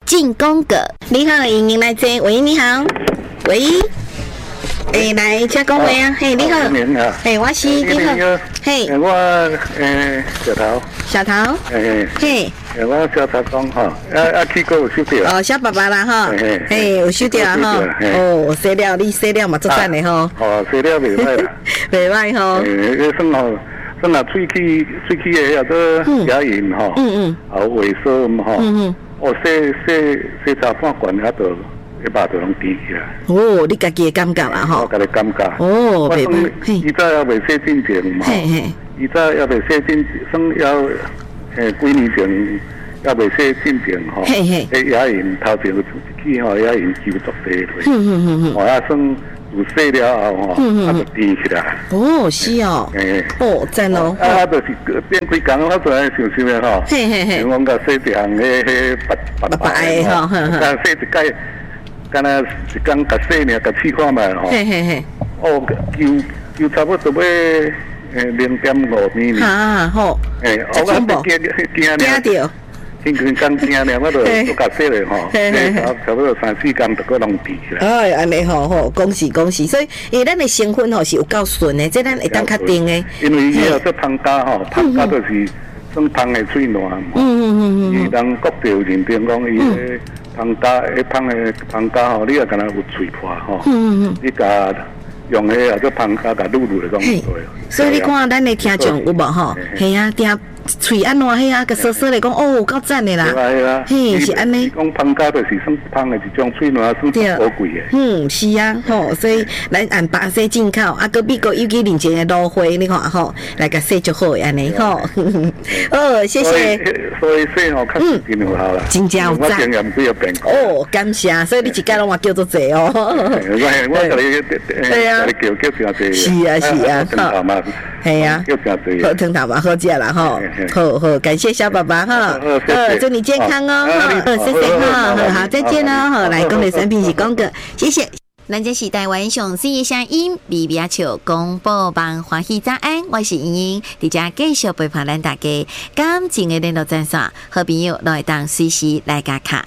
进攻个，你好，欢迎来接，喂，你好，喂，来请讲话啊，嘿，你好，嘿，我是你好，嘿， 我小头， 嘿， 我小头讲吼，去过有收到哦，小爸爸啦哈，嘿，有收到哈，哦，洗了，你洗了嘛，做赞的吼， 哦，洗了袂歹啦， 袂歹吼， 算啊，喙齿的遐个牙龈吼，还有萎缩吼，哦，洗查半罐遐都。一把就拢甜起来。 哦，你家己的感觉啦吼。 我家己感觉。 哦，袂歹。 伊早也未洗进前嘛。伊早也未洗进，算要几年前也未洗进前吼。牙龈头前有起吼，牙龈揪足地落。我也算有洗了后吼，啊就甜起来。 哦，是哦。哦，赞哦。 就是变几工，我就爱想想的吼。我甲洗一项白白吼， 甲洗一盖。敢若一工甲洗尔，甲试看卖吼。哦，就差不多要0.5米。 哈好。 我惊着。惊尔，我就甲洗咧吼。差不多3-4工就搁拢甜起来。 哎，安尼吼，恭喜恭喜！所以，因为咱的成分吼是有够顺的，这咱会当确定的。 因为伊有做芳家吼，芳家就是算芳的喙烂嘛。伊人国就认定讲伊个。芳家，芳家吼，你也敢若有喙破吼，你甲用迄个做芳家，甲撸撸来讲对。 所以你看咱的听众有无吼？系啊，听喙安怎迄啊，个说说来讲，哦，够赞的啦。嘿，是安尼。 讲芳家就是算芳的一种喙烂，算宝贵的。 是啊，吼，所以咱按巴西进口，啊，隔壁个有几年前的芦花，你看吼，来个洗就好安尼吼。哦，谢谢。 所以洗吼，确实真有效啦。 真正有赞。 我经验不要变。 哦，感谢，所以你一届拢话叫做济哦。 我甲你对啊， 叫真济。 是啊是啊， 好。 系啊， 叫真济。 好汤头嘛，好食啦吼。好，感谢小爸爸哈。祝你健康哦。谢谢哈。好，再见喽。好，来，讲的产品是讲个，谢谢。咱这是台湾上水的声音，微微笑广播网欢喜早安，我是莹莹，伫遮继续陪伴咱大家。感情的联络专线，好朋友都会当随时来加卡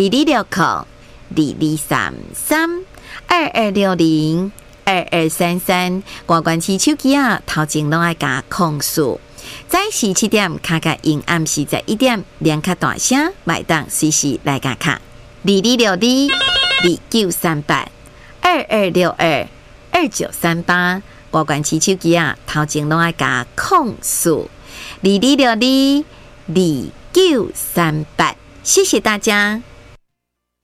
226022332233，关关起手机啊，头前拢爱加控诉。早时7点，卡卡因暗时11点，连卡大声，买当随时来加卡2262293822622938，挂关起手机啊，头前拢爱加控诉22622938，谢谢大家。